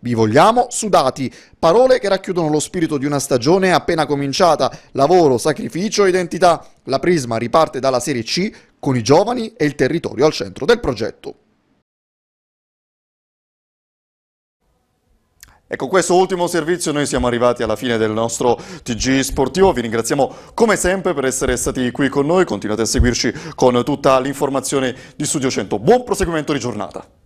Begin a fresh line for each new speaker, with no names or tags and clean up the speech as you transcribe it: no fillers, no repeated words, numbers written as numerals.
Vi vogliamo sudati. Parole che racchiudono lo spirito di una stagione appena cominciata. Lavoro, sacrificio, identità. La Prisma riparte dalla Serie C con i giovani e il territorio al centro del progetto. E con questo ultimo servizio noi siamo arrivati alla fine del nostro TG Sportivo. Vi ringraziamo come sempre per essere stati qui con noi. Continuate a seguirci con tutta l'informazione di Studio 100. Buon proseguimento di giornata.